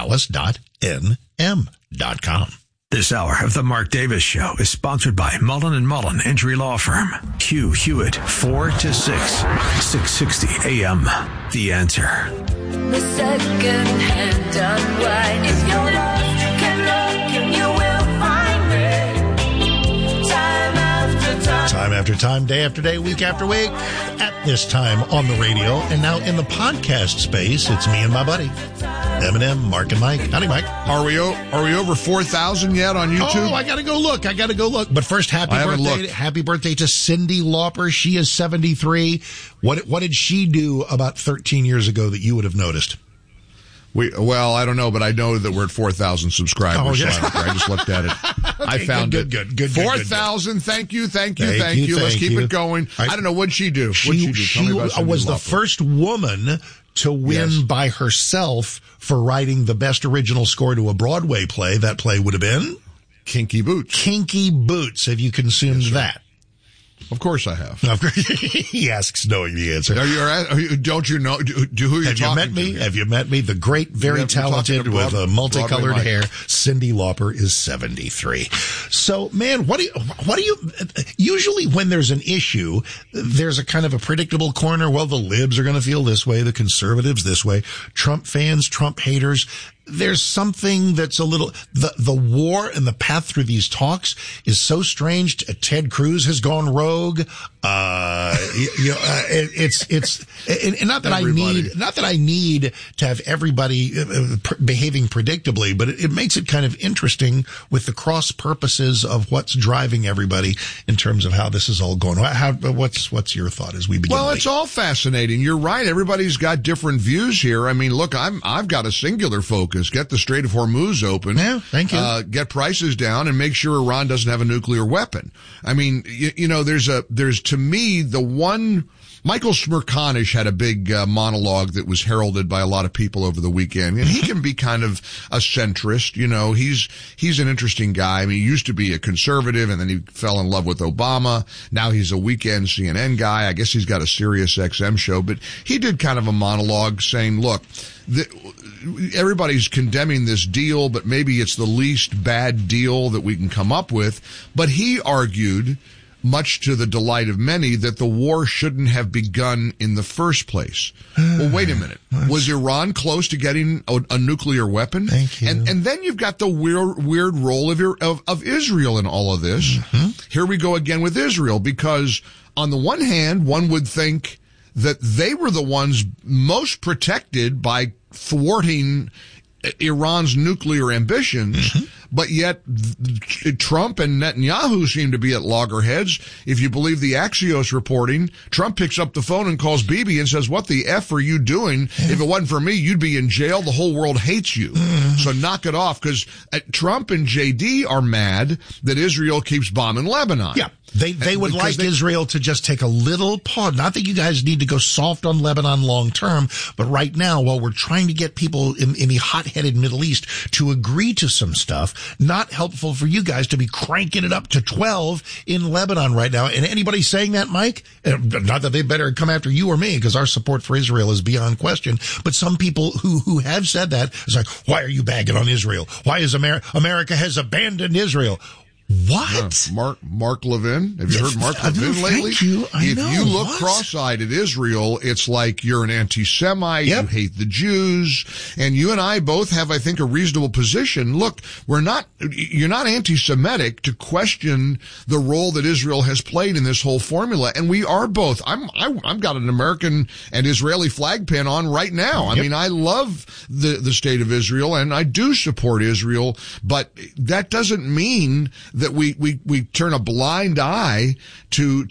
dallas.nm.com. This hour of the Mark Davis Show is sponsored by Mullen & Mullen Injury Law Firm. Hugh Hewitt, 4 to 6, 660 AM. The Answer. The second-hand unwind. If you're lost, you can look and you will find me. Time after time. Time after time, day after day, week after week. At this time on the radio, and now in the podcast space, it's me and my buddy, Eminem, Mark and Mike. Howdy, Mike. Are we over 4,000 yet on YouTube? Oh, I gotta go look. But first, happy birthday to Cyndi Lauper. She is 73. What did she do about 13 years ago that you would have noticed? Well, I don't know, but I know that we're at 4,000 subscribers. Oh, yes. So I just looked at it. Okay, I found it. Good. 4,000. Thank you. Let's keep it going. I don't know. What'd she do? She was the first woman to win by herself for writing the best original score to a Broadway play. That play would have been Kinky Boots. Kinky Boots. Have you consumed that? Of course I have. He asks, knowing the answer. Don't you know? Who you're talking to? Have you met me? The great, very talented, with multicolored hair, Cyndi Lauper is 73. So, man, what do you? Usually, when there's an issue, there's a kind of a predictable corner. Well, the libs are going to feel this way, the conservatives this way, Trump fans, Trump haters. There's something that's a little, the war and the path through these talks is so strange. Ted Cruz has gone rogue. It's not that I need to have everybody behaving predictably, but it makes it kind of interesting with the cross purposes of what's driving everybody in terms of how this is all going. What's your thought as we begin? Well, it's all fascinating. You're right. Everybody's got different views here. I mean, look, I've got a singular focus. Get the Strait of Hormuz open. Yeah, thank you. Get prices down and make sure Iran doesn't have a nuclear weapon. I mean, there's to me, the one, Michael Smerconish had a big monologue that was heralded by a lot of people over the weekend, and he can be kind of a centrist. He's an interesting guy. I mean, he used to be a conservative, and then he fell in love with Obama. Now he's a weekend CNN guy. I guess he's got a Sirius XM show, but he did kind of a monologue saying, look, everybody's condemning this deal, but maybe it's the least bad deal that we can come up with. But he argued, much to the delight of many, that the war shouldn't have begun in the first place. Well, wait a minute. Was Iran close to getting a nuclear weapon? Thank you. And then you've got the weird role of Israel in all of this. Mm-hmm. Here we go again with Israel, because on the one hand, one would think that they were the ones most protected by thwarting Iran's nuclear ambitions. Mm-hmm. but yet Trump and Netanyahu seem to be at loggerheads. If you believe the Axios reporting, Trump picks up the phone and calls Bibi and says, what the F are you doing? If it wasn't for me, you'd be in jail. The whole world hates you. So knock it off, because Trump and JD are mad that Israel keeps bombing Lebanon. Yeah. They would like Israel to just take a little pause. Not that you guys need to go soft on Lebanon long term, but right now, while we're trying to get people in the hot-headed Middle East to agree to some stuff, not helpful for you guys to be cranking it up to 12 in Lebanon right now. And anybody saying that, Mike, not that they better come after you or me, because our support for Israel is beyond question, but some people who have said that is like, why are you bagging on Israel? Why is America has abandoned Israel? What? Mark Levin. Have you heard Mark Levin lately? Thank you. If you look cross-eyed at Israel, it's like you're an anti-Semite, you hate the Jews, and you and I both have, I think, a reasonable position. Look, you're not anti-Semitic to question the role that Israel has played in this whole formula, and we are both. I've got an American and Israeli flag pin on right now. I mean, I love the state of Israel, and I do support Israel, but that doesn't mean that we turn a blind eye to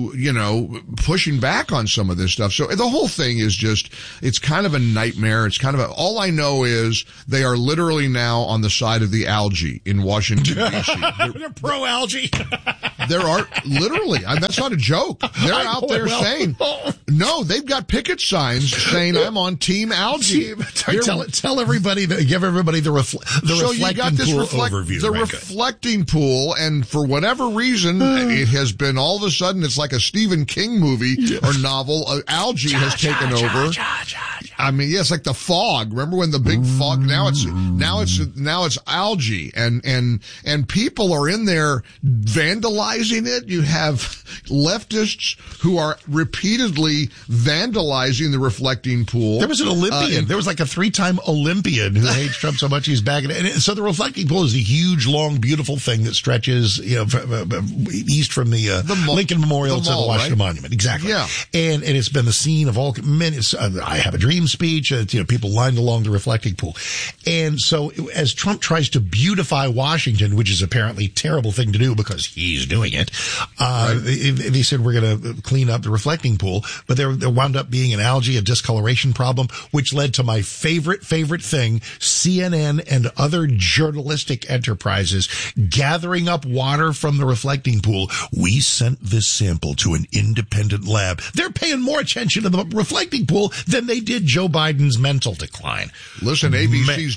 pushing back on some of this stuff. So the whole thing is just, it's kind of a nightmare. It's kind of all I know is they are literally now on the side of the algae in Washington, D.C. They're pro-algae. There are literally, that's not a joke. They're out there saying, no, they've got picket signs saying I'm on Team Algae. Tell everybody, give everybody the reflecting pool overview. The reflecting pool, and for whatever reason, it has been all of a sudden, it's like a Stephen King movie or novel. Algae has taken over. I mean, it's like the fog. Remember when the big fog? Now it's algae, and people are in there vandalizing it. You have leftists who are repeatedly vandalizing the reflecting pool. There was an Olympian. There was like a 3-time Olympian who hates Trump so much he's bagging it. And so the reflecting pool is a huge, long, beautiful thing that stretches, east from the Lincoln Memorial to the Washington Monument. Exactly. Yeah. And it's been the scene of all many. I Have a Dream speech. People lined along the reflecting pool. And so as Trump tries to beautify Washington, which is apparently a terrible thing to do because he's doing it, they said we're going to clean up the reflecting pool, but there wound up being an algae, a discoloration problem, which led to my favorite thing, CNN and other journalistic enterprises gathering up water from the reflecting pool. We sent this sample to an independent lab. They're paying more attention to the reflecting pool than they did Joe Biden's mental decline. Listen, ABC's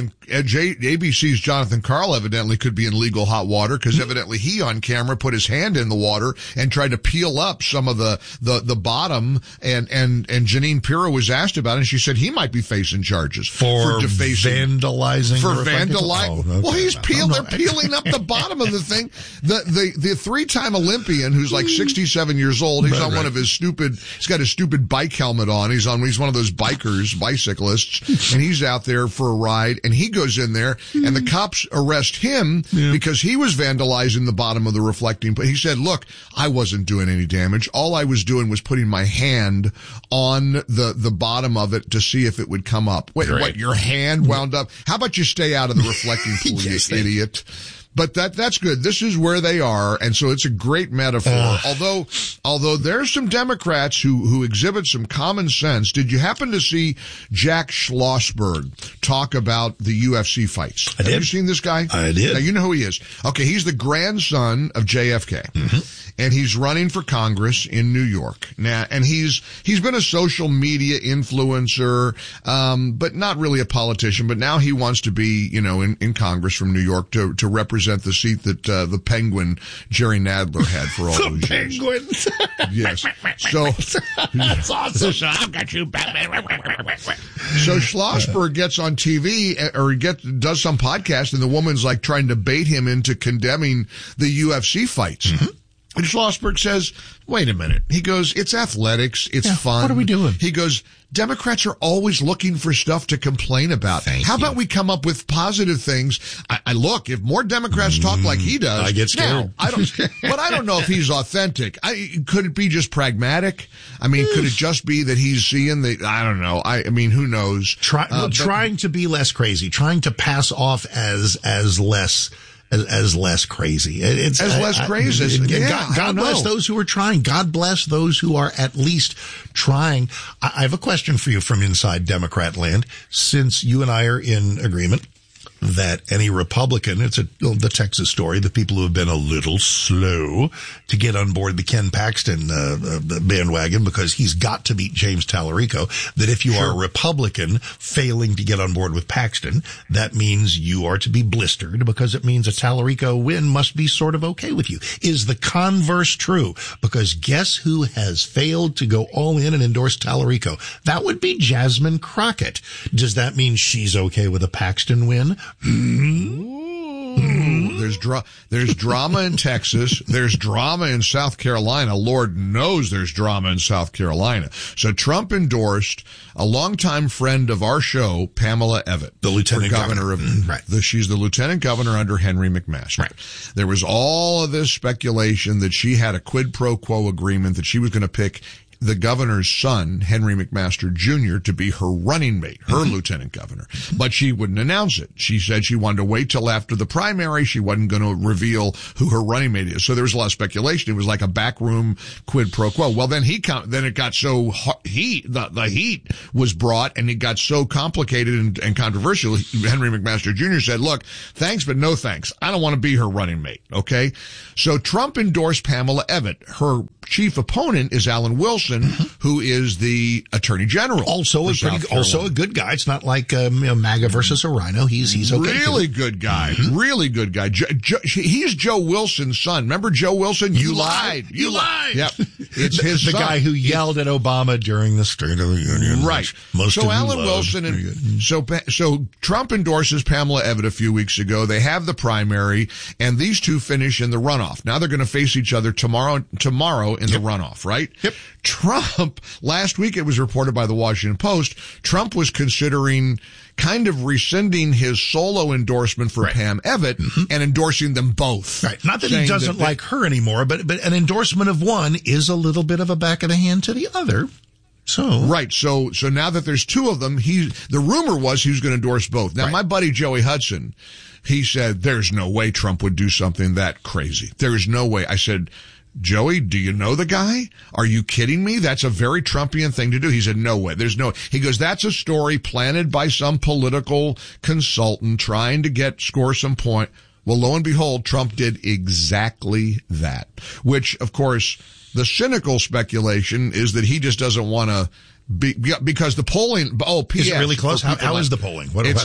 Jonathan Karl evidently could be in legal hot water, because evidently he on camera put his hand in the water and tried to peel up some of the bottom, and Jeanine Pirro was asked about it, and she said he might be facing charges for defacing, vandalizing, well, he's they're peeling up the bottom of the thing. The 3-time Olympian who's like 67 years old, he's on one of his he's got his stupid bike helmet on. He's one of those bicyclists, and he's out there for a ride, and he goes in there, and the cops arrest him because he was vandalizing the bottom of the reflecting. But he said, look, I wasn't doing any damage. All I was doing was putting my hand on the bottom of it to see if it would come up. Wait, what? Your hand wound up? How about you stay out of the reflecting pool, you idiot? But that's good. This is where they are, and so it's a great metaphor. Although there's some Democrats who exhibit some common sense. Did you happen to see Jack Schlossberg talk about the UFC fights? I did. Have you seen this guy? I did. Now, you know who he is. Okay, he's the grandson of JFK. Mm-hmm. And he's running for Congress in New York now, and he's been a social media influencer, but not really a politician. But now he wants to be, in Congress from New York to represent the seat that the Penguin Jerry Nadler had for all those years. Penguins. Yes. So that's awesome. I've got you, Batman. So Schlossberg gets on TV or does some podcast, and the woman's like trying to bait him into condemning the UFC fights. Mm-hmm. And Schlossberg says, wait a minute. He goes, it's athletics. It's fun. What are we doing? He goes, Democrats are always looking for stuff to complain about. How about we come up with positive things? I look, if more Democrats talk like he does. I get scared. Now, but I don't know if he's authentic. Could it be just pragmatic? I mean, could it just be that he's seeing I don't know. I mean, who knows? Trying to be less crazy, trying to pass off as less crazy. It's less crazy. God bless those who are trying. God bless those who are at least trying. I have a question for you from inside Democrat land. Since you and I are in agreement that any Republican, it's the Texas story, the people who have been a little slow to get on board the Ken Paxton bandwagon because he's got to beat James Tallarico, that if you are a Republican failing to get on board with Paxton, that means you are to be blistered because it means a Tallarico win must be sort of okay with you. Is the converse true? Because guess who has failed to go all in and endorse Tallarico? That would be Jasmine Crockett. Does that mean she's okay with a Paxton win? There's drama in Texas. There's drama in South Carolina. Lord knows there's drama in South Carolina. So Trump endorsed a longtime friend of our show, Pamela Evette, the lieutenant governor of she's the lieutenant governor under Henry McMaster. Right. There was all of this speculation that she had a quid pro quo agreement that she was going to pick the governor's son, Henry McMaster Jr., to be her running mate, her lieutenant governor. But she wouldn't announce it. She said she wanted to wait till after the primary. She wasn't going to reveal who her running mate is. So there was a lot of speculation. It was like a backroom quid pro quo. Well, then it got so the heat was brought and it got so complicated and controversial. Henry McMaster Jr. said, look, thanks, but no thanks. I don't want to be her running mate. Okay. So Trump endorsed Pamela Evette. Her chief opponent is Alan Wilson, who is the attorney general. Also a good guy. It's not like MAGA versus a rhino. He's okay. Really good guy. Really good guy. He's Joe Wilson's son. Remember Joe Wilson? You lied. You lied. Yep. It's his the son. guy who yelled at Obama during the State of the Union. Right. So Alan Wilson and so Trump endorses Pamela Evette a few weeks ago. They have the primary, and these two finish in the runoff. Now they're going to face each other tomorrow in the runoff, right? Yep. Trump, last week it was reported by the Washington Post, Trump was considering kind of rescinding his solo endorsement for Pam Evette and endorsing them both. Right. Not that he doesn't like her anymore, but an endorsement of one is a little bit of a back of the hand to the other. So right, so now that there's two of them, the rumor was he was going to endorse both. Now my buddy Joey Hudson, he said there's no way Trump would do something that crazy. There is no way. I said, Joey, do you know the guy? Are you kidding me? That's a very Trumpian thing to do. He said, no way. He goes, that's a story planted by some political consultant trying to score some point. Well, lo and behold, Trump did exactly that, which of course the cynical speculation is that he just doesn't want to because the polling, P.S. Is it really close? How is the polling?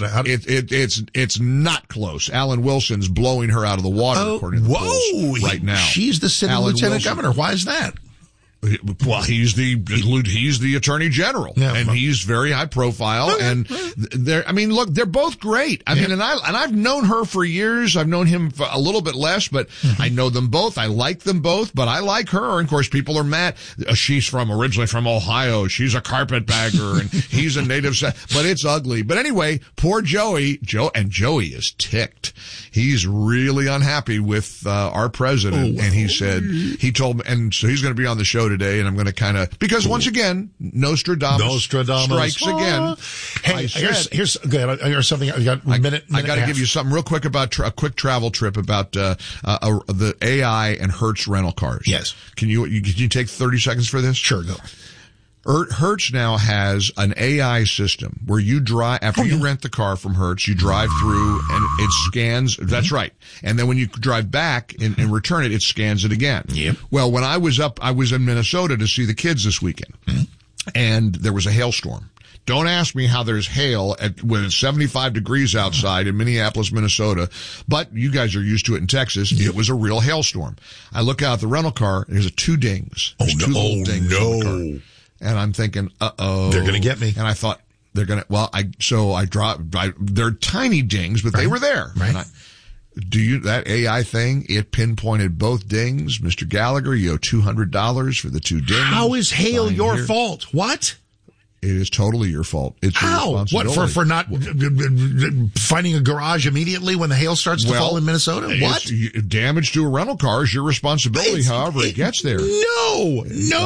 It's not close. Alan Wilson's blowing her out of the water, according to the polls right now. She's the sitting lieutenant governor. Why is that? Well, he's the attorney general, and he's very high profile. And they're both great. And I've known her for years. I've known him for a little bit less, but I know them both. I like them both, but I like her. And of course, people are mad. She's originally from Ohio. She's a carpetbagger, and he's a native. But it's ugly. But anyway, poor Joey Joey is ticked. He's really unhappy with our president, and he told me, and so he's going to be on the show today, and I'm going to because once again, Nostradamus strikes again. Hey, here's something. I got a minute. I got to give you something real quick about a quick travel trip about the AI and Hertz rental cars. Yes. Can you take 30 seconds for this? Sure, go. Hertz now has an AI system where you drive, after you rent the car from Hertz, you drive through and it scans. That's right. And then when you drive back and return it scans it again. Yep. Well, when I was in Minnesota to see the kids this weekend, and there was a hailstorm. Don't ask me how there's hail when it's 75 degrees outside in Minneapolis, Minnesota, but you guys are used to it in Texas. It was a real hailstorm. I look out the rental car, and there's two dings. There's two little dings in the car. And I'm thinking, they're going to get me. And I thought they're going to, I dropped, they're tiny dings, but they were there. Right. That AI thing, it pinpointed both dings. Mr. Gallagher, you owe $200 for the 2 dings. How is hail Fine your here. fault? What? It is totally your fault. It's your How? responsibility. What, for not finding a garage immediately when the hail starts to fall in Minnesota? What? Damage to a rental car is your responsibility, however it gets there. No.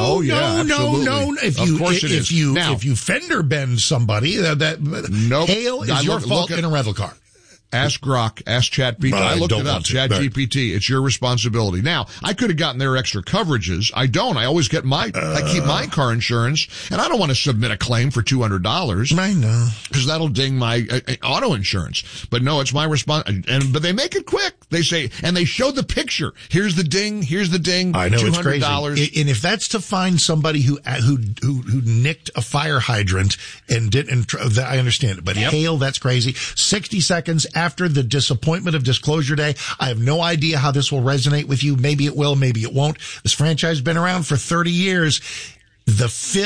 If you fender bend somebody, hail is your fault in a rental car. Ask Grok, ask ChatGPT. I looked it up. ChatGPT. It's your responsibility. Now, I could have gotten their extra coverages. I don't. I always get I keep my car insurance, and I don't want to submit a claim for $200. I know. Because that'll ding my auto insurance. But no, it's my response. But they make it quick. They say, and they show the picture. Here's the ding. Here's the ding. I know, $200. it's crazy. And if that's to find somebody who nicked a fire hydrant and didn't, I understand it. But hail, that's crazy. 60 seconds after the disappointment of Disclosure Day. I have no idea how this will resonate with you. Maybe it will, maybe it won't. This franchise has been around for 30 years. The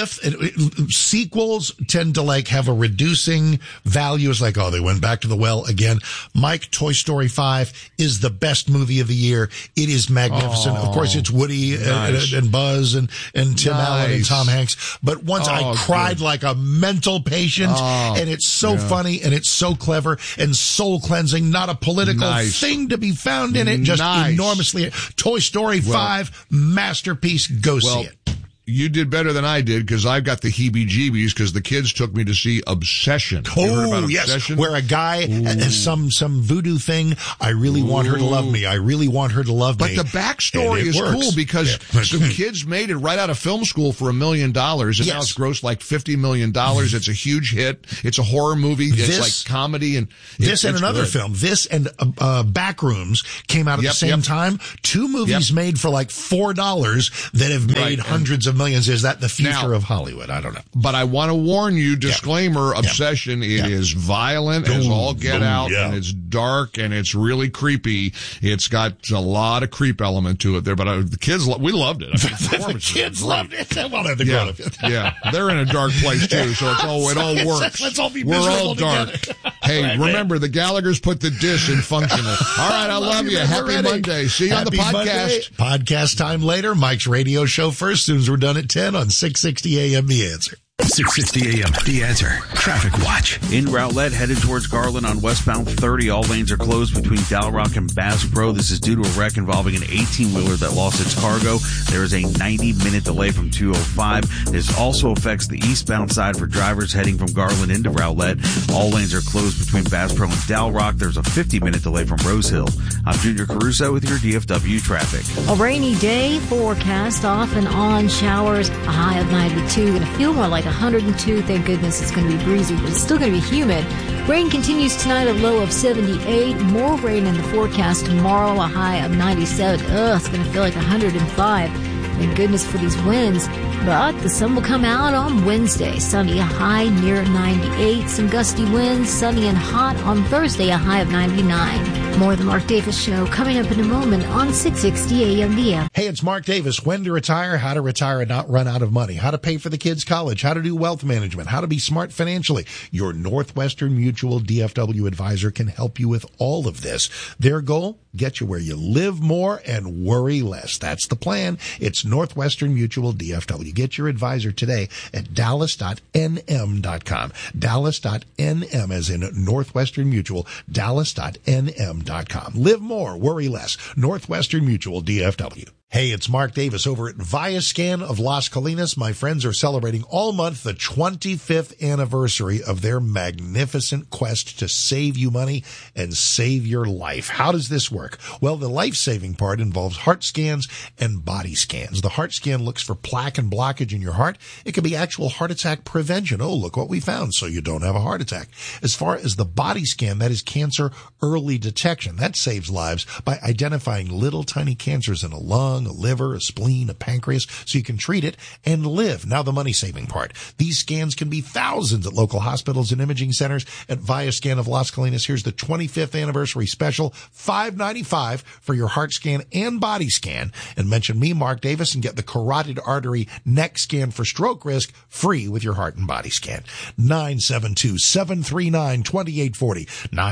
sequels tend to have a reducing value. It's like, oh, they went back to the well again. Mike, Toy Story 5 is the best movie of the year. It is magnificent. Of course, it's Woody and Buzz and Tim Allen and Tom Hanks. But once I cried like a mental patient, and it's so funny and it's so clever and soul cleansing. Not a political thing to be found in it. Just enormously. Toy Story 5, masterpiece. Go see it. You did better than I did because I've got the heebie-jeebies because the kids took me to see Obsession. Oh, yes. Obsession? Where a guy has some voodoo thing. I really want her to love me. I really want her to love me. But the backstory is cool because some kids made it right out of film school for $1 million, and now it's grossed like $50 million. It's a huge hit. It's a horror movie. It's like comedy. And this and another film. This and Backrooms came out at the same time. 2 movies made for like $4 that have made hundreds of millions. Is that the future of Hollywood? I don't know. But I want to warn you, disclaimer, Obsession, it is violent as all get out, and it's dark, and it's really creepy. It's got a lot of creep element to it there, but the kids, we loved it. I mean, the kids loved it. They're in a dark place too, so it all works. Let's all be We're all dark. Hey, remember, the Gallaghers put the dish in functional. All right, I love you. Happy Monday. See you on the podcast. Podcast time later. Mike's radio show first. As soon as we're done at 10 on 660 AM, The Answer. 660 AM, The Answer. Traffic Watch. In Rowlett, headed towards Garland on westbound 30. All lanes are closed between Dalrock and Bass Pro. This is due to a wreck involving an 18-wheeler that lost its cargo. There is a 90-minute delay from 205. This also affects the eastbound side for drivers heading from Garland into Rowlett. All lanes are closed between Bass Pro and Dalrock. There's a 50-minute delay from Rose Hill. I'm Junior Caruso with your DFW traffic. A rainy day forecast, off and on showers, a high of 92. Going to feel more like 102. Thank goodness it's going to be breezy, but it's still going to be humid. Rain continues tonight, a low of 78. More rain in the forecast tomorrow, a high of 97. It's going to feel like 105. Thank goodness for these winds. But the sun will come out on Wednesday. Sunny, a high near 98. Some gusty winds, sunny and hot on Thursday, a high of 99. More of the Mark Davis Show coming up in a moment on 660 AM The Answer. Hey, it's Mark Davis. When to retire, how to retire and not run out of money, how to pay for the kids' college, how to do wealth management, how to be smart financially. Your Northwestern Mutual DFW advisor can help you with all of this. Their goal? Get you where you live more and worry less. That's the plan. It's Northwestern Mutual DFW. Get your advisor today at dallas.nm.com. Dallas.nm as in Northwestern Mutual. Dallas.nm.com. Live more, worry less. Northwestern Mutual DFW. Hey, it's Mark Davis over at Viascan of Las Colinas. My friends are celebrating all month the 25th anniversary of their magnificent quest to save you money and save your life. How does this work? Well, the life-saving part involves heart scans and body scans. The heart scan looks for plaque and blockage in your heart. It could be actual heart attack prevention. Oh, look what we found, so you don't have a heart attack. As far as the body scan, that is cancer early detection. That saves lives by identifying little tiny cancers in a lung, lung, a liver, a spleen, a pancreas, so you can treat it and live. Now the money-saving part. These scans can be thousands at local hospitals and imaging centers. At ViaScan of Las Colinas, here's the 25th anniversary special, $5.95 for your heart scan and body scan. And mention me, Mark Davis, and get the carotid artery neck scan for stroke risk free with your heart and body scan. 972-739-2840.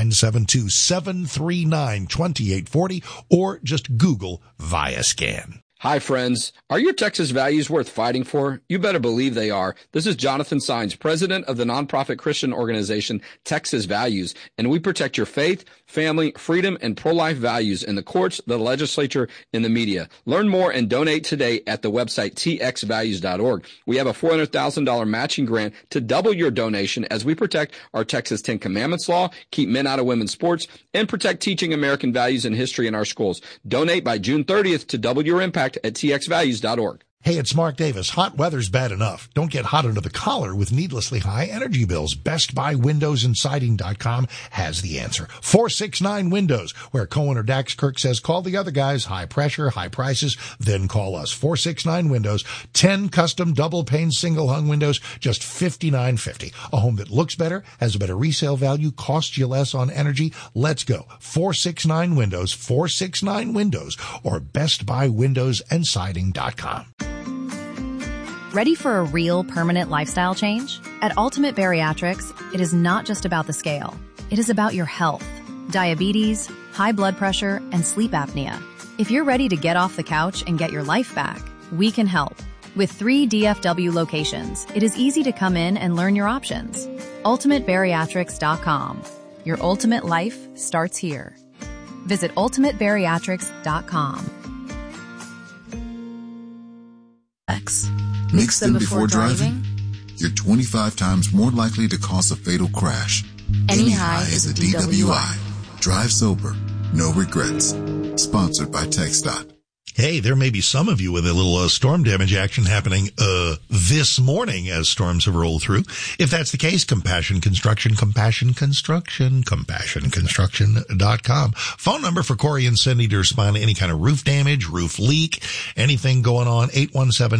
972-739-2840, or just Google ViaScan. Hi, friends. Are your Texas values worth fighting for? You better believe they are. This is Jonathan Saenz, president of the nonprofit Christian organization Texas Values, and we protect your faith, family, freedom, and pro-life values in the courts, the legislature, and the media. Learn more and donate today at the website txvalues.org. We have a $400,000 matching grant to double your donation as we protect our Texas 10 Commandments law, keep men out of women's sports, and protect teaching American values and history in our schools. Donate by June 30th to double your impact at txvalues.org. Hey, it's Mark Davis. Hot weather's bad enough. Don't get hot under the collar with needlessly high energy bills. BestBuyWindowsAndSiding.com has the answer. 469 Windows, where Cohen or Dax Kirk says, call the other guys. High pressure, high prices, then call us. 469 Windows, 10 custom double pane single hung windows, just $59.50. A home that looks better, has a better resale value, costs you less on energy. Let's go. 469 Windows, 469 Windows, or BestBuyWindowsAndSiding.com. Ready for a real permanent lifestyle change? At Ultimate Bariatrics, it is not just about the scale. It is about your health, diabetes, high blood pressure, and sleep apnea. If you're ready to get off the couch and get your life back, we can help. With 3 DFW locations, it is easy to come in and learn your options. UltimateBariatrics.com. Your ultimate life starts here. Visit UltimateBariatrics.com. Mix them before driving? You're 25 times more likely to cause a fatal crash. Any high is a DWI. Drive sober. No regrets. Sponsored by TxDOT. Hey, there may be some of you with a little storm damage action happening this morning as storms have rolled through. If that's the case, Compassion Construction, CompassionConstruction.com. Phone number for Corey and Cindy to respond to any kind of roof damage, roof leak, anything going on, 817